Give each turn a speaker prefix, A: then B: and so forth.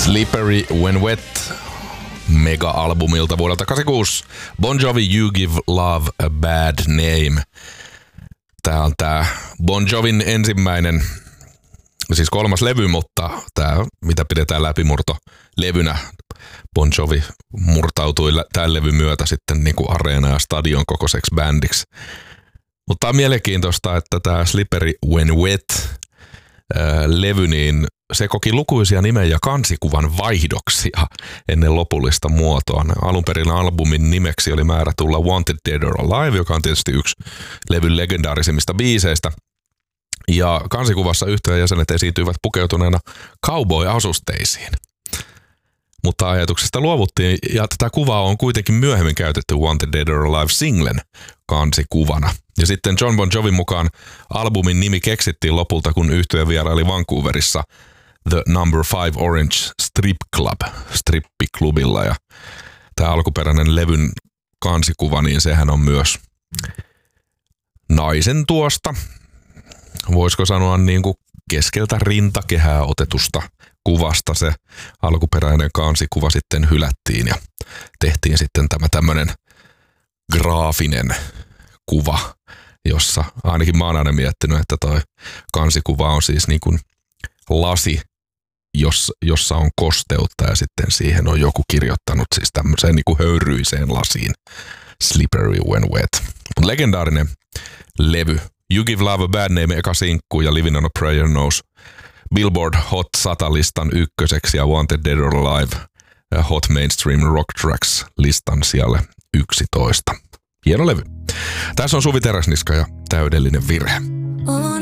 A: Slippery When Wet mega-albumilta vuodelta 86. Bon Jovi, You Give Love a Bad Name. Tää on tää Bon Jovin ensimmäinen, siis 3. levy, mutta tää, mitä pidetään läpimurtolevynä. Bon Jovi murtautui tämän levyn myötä sitten niin kuin areena- ja stadion kokoiseksi bändiksi. Mutta on mielenkiintoista, että tää Slippery When Wet levy, niin se koki lukuisia nimen ja kansikuvan vaihdoksia ennen lopullista muotoa. Alun perin albumin nimeksi oli määrä tulla Wanted Dead or Alive, joka on tietysti yksi levyn legendaarisimmista biiseistä. Ja kansikuvassa yhtyeen jäsenet esiintyivät pukeutuneena cowboy-asusteisiin. Mutta ajatuksesta luovuttiin, ja tätä kuvaa on kuitenkin myöhemmin käytetty Wanted Dead or Alive -singlen kansikuvana. Ja sitten John Bon Jovin mukaan albumin nimi keksittiin lopulta, kun yhtye vieraili Vancouverissa The Number 5 Orange Strip Club, strippiklubilla. Ja tämä alkuperäinen levyn kansikuva, niin sehän on myös naisen tuosta, voisiko sanoa niin kuin keskeltä rintakehää otetusta kuvasta. Se alkuperäinen kansikuva sitten hylättiin ja tehtiin sitten tämä tämmöinen graafinen kuva, jossa ainakin mä oon aina miettinyt, että toi kansikuva on siis niin kuin lasi, jossa on kosteutta ja sitten siihen on joku kirjoittanut siis tämmöiseen niin kuin höyryiseen lasiin Slippery When Wet. Mutta legendaarinen levy You Give Love a Bad Name, eka sinkku, ja Living on a Prayer nousi Billboard Hot 100-listan ykköseksi ja Wanted Dead or Alive Hot Mainstream Rock Tracks listan sijalle 11. Hieno levy. Tässä on Suvi Teräsniska ja Täydellinen virhe.